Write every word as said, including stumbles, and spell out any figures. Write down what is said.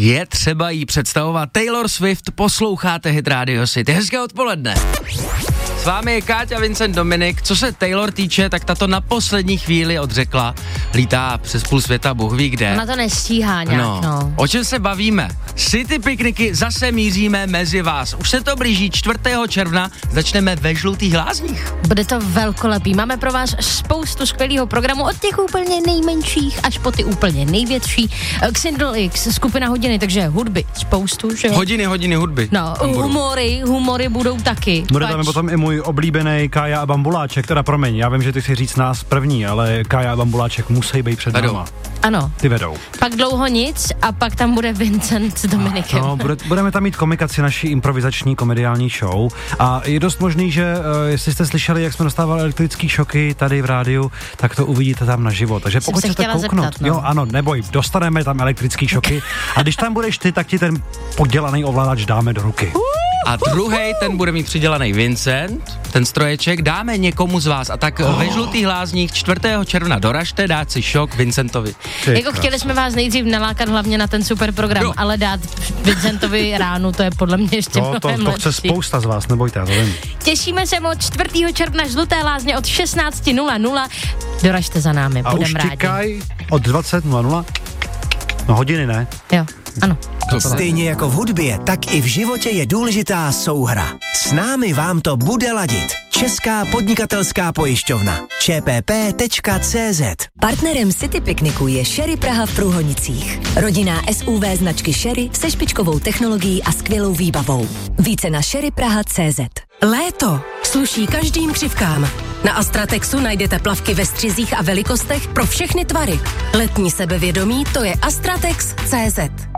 je třeba jí představovat. Taylor Swift, posloucháte Hit Radio City. Hezké odpoledne. S vámi je Káťa, Vincent, Dominik. Co se Taylor týče, tak tato na poslední chvíli odřekla. Lítá přes půl světa, Bůh ví kde. Ona to nestíhá nějak, no. no. O čem se bavíme? City pikniky zase míříme mezi vás. Už se to blíží, čtvrtého června začneme ve Žlutých Lázních. Bude to velkolepý. Máme pro vás spoustu skvělého programu, od těch úplně nejmenších až po ty úplně největší. Xindl X, skupina hodiny, takže hudby spoustu, že? Hodiny, hodiny hudby. No, humory, humory budou taky. Bude tam potom i můj oblíbený Kája a Bambuláček, teda promiň, já vím, že ty chci říct nás první, ale Kája a Bambuláček musí být před náma. Ano. Ty vedou. Pak dlouho nic a pak tam bude Vincent s Dominikem. No, bude, budeme tam mít komikaci naší improvizační komediální show a je dost možný, že uh, jestli jste slyšeli, jak jsme dostávali elektrický šoky tady v rádiu, tak to uvidíte tam naživo. Takže Jsem pokud se chcete kouknout, zeptat, no. jo ano, neboj, dostaneme tam elektrický šoky a když tam budeš ty, tak ti ten podělaný ovladač dáme do ruky. A druhej, ten bude mít přidělaný Vincent, ten stroječek, dáme někomu z vás. A tak oh. ve Žlutých Lázních čtvrtého června doražte, dát si šok Vincentovi. Ty jako chtěli jsme vás nejdřív nalákat hlavně na ten super program, jo. ale dát Vincentovi ránu, to je podle mě ještě no, mnohem to, to lepší. chce spousta z vás, nebojte, já to vím. Těšíme se moc čtvrtého června Žluté Lázně od šestnáct nula nula. Doražte za námi, a budeme rádi. A už čekaj od dvacet nula nula. No hodiny, ne? Jo, ano. Stejně jako v hudbě, tak i v životě je důležitá souhra. S námi vám to bude ladit. Česká podnikatelská pojišťovna. čpp tečka cz. Partnerem City pikniku je Sherry Praha v Průhonicích. Rodinná S U V značky Sherry se špičkovou technologií a skvělou výbavou. Více na sherry praha tečka cz. Léto sluší každým křivkám. Na Astratexu najdete plavky ve střizích a velikostech pro všechny tvary. Letní sebevědomí to je astratex tečka cz.